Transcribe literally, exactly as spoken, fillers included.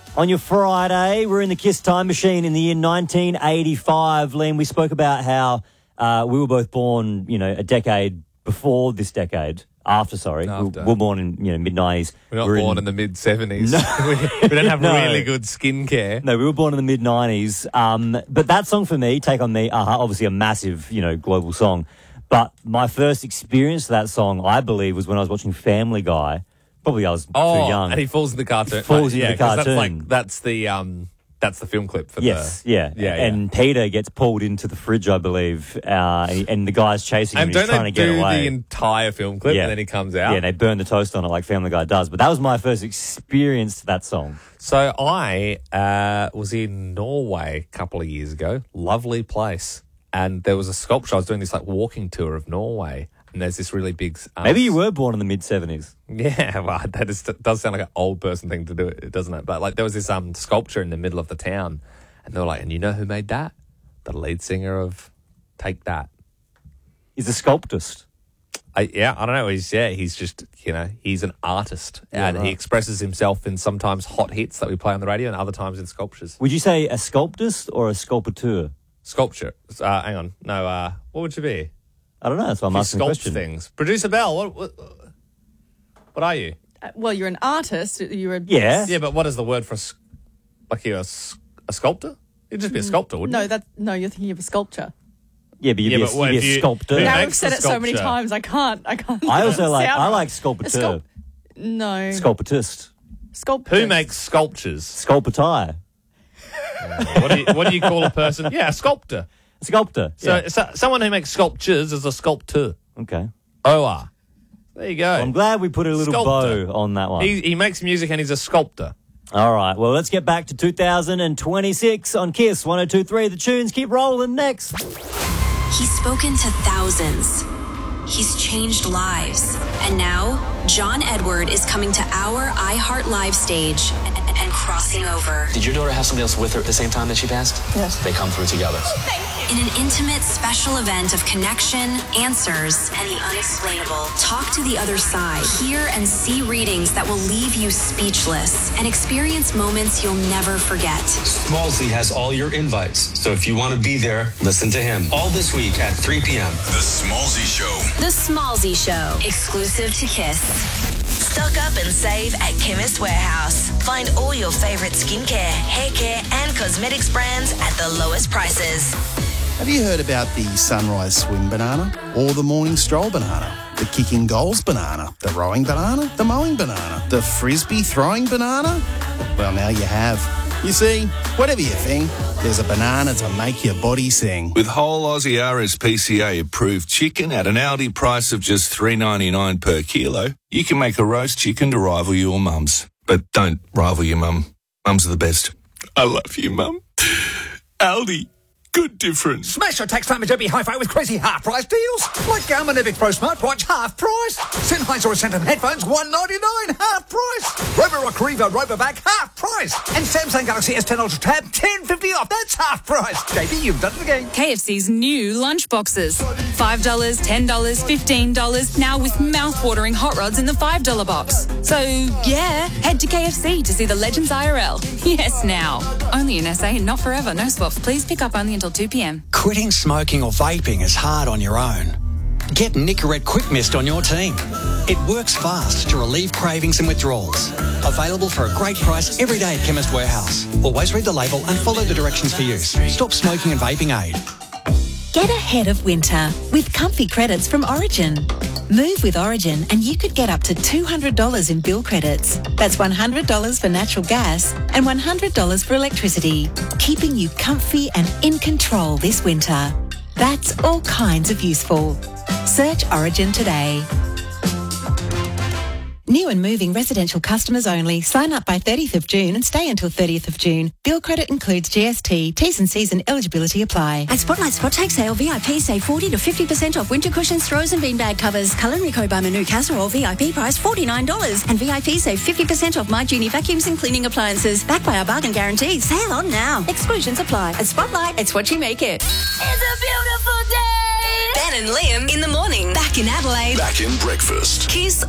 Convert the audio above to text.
On your Friday, we're in the Kiss Time Machine in the year nineteen eighty-five. Liam, we spoke about how uh, we were both born, you know, a decade before this decade. After, sorry. After. We were born in, you know, mid-nineties. We're not we're born in, in the mid-seventies. No. we, we don't have No. really good skincare. No, we were born in the mid-nineties. Um, but that song for me, Take On Me, uh, obviously a massive, you know, global song. But my first experience of that song, I believe, was when I was watching Family Guy. Probably I was Oh, too young. and he falls in the cartoon. Falls Like, in yeah, the 'cause cartoon. That's, like, that's, the, um, that's the film clip for Yes, the... yeah. Yeah, yeah. And Peter gets pulled into the fridge, I believe, uh, and, and the guy's chasing him And and he's don't trying they to get do away. the entire film clip Yeah. and then he comes out? Yeah, and they burn the toast on it like Family Guy does. But that was my first experience to that song. So I uh, was in Norway a couple of years ago. Lovely place. And there was a sculpture. I was doing this like walking tour of Norway. And there's this really big... Um, Maybe you were born in the mid-seventies. Yeah, well, that is, does sound like an old person thing to do, doesn't it? But like there was this um sculpture in the middle of the town. And they were like, and you know who made that? The lead singer of Take That. He's a sculptist. I, yeah, I don't know. He's yeah, he's just you know he's an artist, Yeah, and right. he expresses himself in sometimes hot hits that we play on the radio, and other times in sculptures. Would you say a sculptist or a sculptor? Sculpture. Uh, hang on. No. Uh, what would you be? I don't know. That's why I'm You asking the sculpt question. things. Producer Bell. What? What, what are you? Uh, well, you're an artist. You're a Yeah. Yeah, but what is the word for a, s- like you're a, s- a sculptor? You'd just be a sculptor, wouldn't No, you? that no. You're thinking of a sculpture. Yeah, but you'd Yeah, be, but a, what you'd if be a you- sculptor. who Now makes we've said the it so many sculpture? times. I can't. I can't. I also like sound I right. like A sculptor. sculp- No. Sculptist. Sculptor. Who makes sculptures? Sculptor. what, do you, what do you call a person? Yeah, a sculptor. Sculptor. So, yeah. so someone who makes sculptures is a sculptor. Okay. O R. There you go. Well, I'm glad we put a little Sculptor. bow on that one. He, he makes music and he's a sculptor. All right. Well, let's get back to two thousand twenty-six on Kiss one oh two point three. The tunes keep rolling next. He's spoken to thousands. He's changed lives. And now, John Edward is coming to our iHeart Live stage and, and crossing over. Did your daughter have somebody else with her at the same time that she passed? Yes. They come through together. In an intimate special event of connection, answers, and the unexplainable. Talk to the other side. Hear and see readings that will leave you speechless and experience moments you'll never forget. Smallsy has all your invites, so if you want to be there, listen to him. All this week at three p.m. The Smallsy Show. The Smallsy Show, exclusive to Kiss. Stock up and save at Chemist Warehouse. Find all your favourite skincare, hair care and cosmetics brands at the lowest prices. Have you heard about the sunrise swim banana or the morning stroll banana? The kicking goals banana, the rowing banana, the mowing banana, the frisbee throwing banana? Well, now you have. You see, whatever your thing, there's a banana to make your body sing. With whole Aussie R S P C A approved chicken at an Aldi price of just three dollars ninety-nine per kilo, you can make a roast chicken to rival your mum's. But don't rival your mum. Mums are the best. I love you, Mum. Aldi. Good difference. Smash your tax time at Derby Hi-Fi with crazy half-price deals. Like Garmin Epic Pro Smartwatch, half price. Sennheiser or Centum headphones, one ninety-nine, half price. Roborock Revo Robovac, half price. And Samsung Galaxy S ten Ultra Tab, ten fifty off. That's half price. J B, you've done it again. K F C's new lunch boxes. five dollars, ten dollars, fifteen dollars, now with mouth-watering hot rods in the five dollar box. So, yeah, head to K F C to see the Legends I R L. Yes, now. Only in S A and not forever. No swaps. Please pick up only until two p.m. Quitting smoking or vaping is hard on your own. Get Nicorette Quick Mist on your team. It works fast to relieve cravings and withdrawals. Available for a great price every day at Chemist Warehouse. Always read the label and follow the directions for use. Stop smoking and vaping aid. Get ahead of winter with comfy credits from Origin. Move with Origin and you could get up to two hundred dollars in bill credits. That's one hundred dollars for natural gas and one hundred dollars for electricity, keeping you comfy and in control this winter. That's all kinds of useful. Search Origin today. New and moving residential customers only. Sign up by thirtieth of June and stay until thirtieth of June. Bill credit includes G S T. T's and C's and eligibility apply. At Spotlight Spot Take Sale, V I P save forty to fifty percent off winter cushions, throws and beanbag covers. Culinary Co by Manu Casserole, V I P price forty-nine dollars. And V I P save fifty percent off My Genie vacuums and cleaning appliances. Backed by our bargain guarantee. Sale on now. Exclusions apply. At Spotlight, it's what you make it. It's a beautiful day. Ben and Liam in the morning. Back in Adelaide. Back in breakfast. Kiss